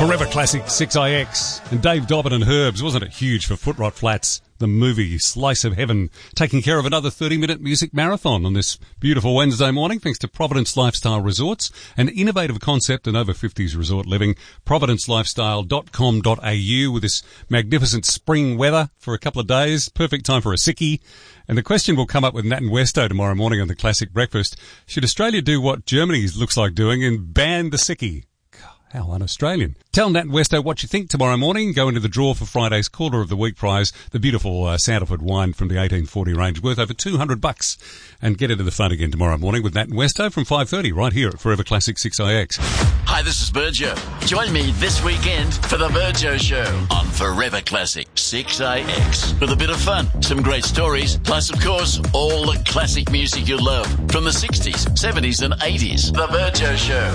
Forever Classic 6IX and Dave Dobbin and Herbs. Wasn't it huge for Foot Rot Flats, the movie Slice of Heaven, taking care of another 30-minute music marathon on this beautiful Wednesday morning thanks to Providence Lifestyle Resorts, an innovative concept in over 50s resort living. providencelifestyle.com.au with this magnificent spring weather for a couple of days. Perfect time for a sickie. And the question will come up with Nat and Westo tomorrow morning on the Classic Breakfast. Should Australia do what Germany looks like doing and ban the sickie? How un-Australian. Tell Nat and Westo what you think tomorrow morning. Go into the draw for Friday's Caller of the Week prize, the beautiful Sanderford wine from the 1840 range, worth over $200. And get into the fun again tomorrow morning with Nat and Westo from 5:30 right here at Forever Classic 6IX. Hi, this is Virgio. Join me this weekend for the Virgio Show on Forever Classic 6IX. With a bit of fun, some great stories, plus, of course, all the classic music you love from the 60s, 70s and 80s. The Virgio Show.